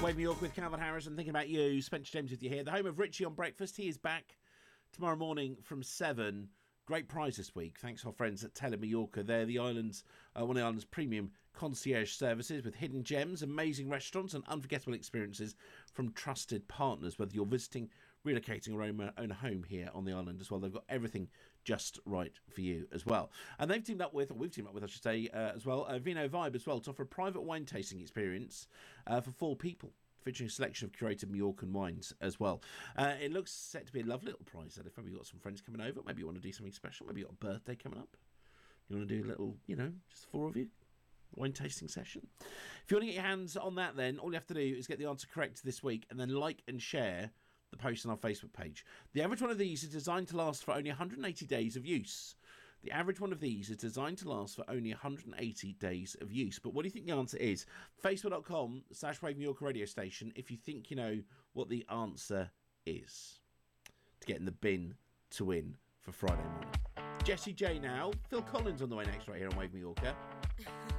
Wave New York with Calvin Harris and thinking about you. Spencer James with you here. The home of Richie on breakfast. He is back tomorrow morning from 7. Great prize this week. Thanks to our friends at Tele Mallorca. They're the island's one of the island's premium concierge services with hidden gems, amazing restaurants and unforgettable experiences from trusted partners. Whether you're visiting, relocating or own a home here on the island as well, they've got everything just right for you as well. And we've teamed up with, I should say, as well, Vino Vibe as well, to offer a private wine tasting experience for 4 people, featuring a selection of curated Mallorcan wines as well. It looks set to be a lovely little prize. If maybe you've got some friends coming over, maybe you want to do something special, maybe you've got a birthday coming up, you want to do a little, just 4 of you, wine tasting session. If you want to get your hands on that, then all you have to do is get the answer correct this week and then like and share the post on our Facebook page. The average one of these is designed to last for only 180 days of use. The average one of these is designed to last for only 180 days of use. But what do you think the answer is? Facebook.com/Wave New York radio station if you think you know what the answer is to get in the bin to win for Friday morning. Jessie J now. Phil Collins on the way next right here on Wave New Yorker.